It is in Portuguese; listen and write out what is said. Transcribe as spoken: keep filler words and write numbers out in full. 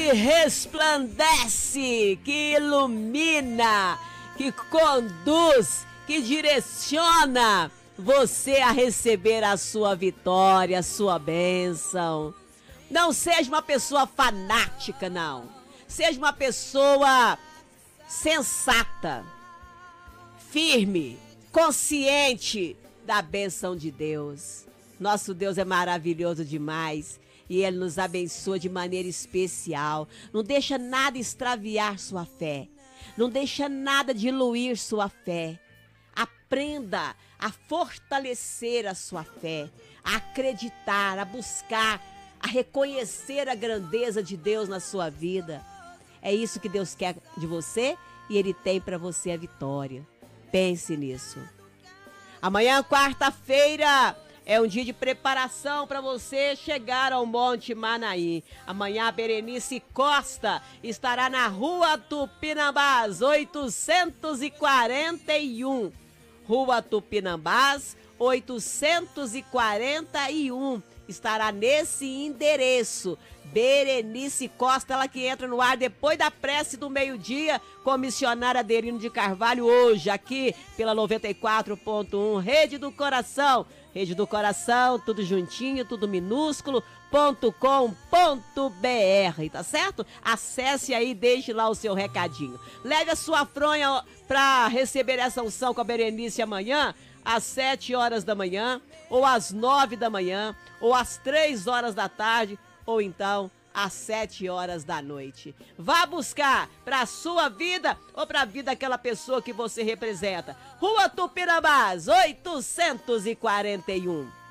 que resplandece, que ilumina, que conduz, que direciona você a receber a sua vitória, a sua bênção. Não seja uma pessoa fanática, não. Seja uma pessoa sensata, firme, consciente da bênção de Deus. Nosso Deus é maravilhoso demais e Ele nos abençoa de maneira especial. Não deixa nada extraviar sua fé. Não deixa nada diluir sua fé. Aprenda a fortalecer a sua fé, a acreditar, a buscar, a reconhecer a grandeza de Deus na sua vida. É isso que Deus quer de você e Ele tem para você a vitória. Pense nisso. Amanhã, quarta-feira, é um dia de preparação para você chegar ao Monte Manaim. Amanhã a Berenice Costa estará na Rua Tupinambás, oitocentos e quarenta e um. Rua Tupinambás, oitocentos e quarenta e um. Estará nesse endereço. Berenice Costa, ela que entra no ar depois da prece do meio-dia, com a missionária Adelino de Carvalho, hoje aqui pela noventa e quatro ponto um, Rede do Coração. Rede do Coração, tudo juntinho, tudo minúsculo, ponto com ponto br, tá certo? Acesse aí, deixe lá o seu recadinho. Leve a sua fronha para receber essa unção com a Berenice amanhã, às sete horas da manhã, ou às nove da manhã, ou às três horas da tarde, ou então às sete horas da noite. Vá buscar para a sua vida ou para a vida daquela pessoa que você representa. Rua Tupinambás, oitocentos e quarenta e um.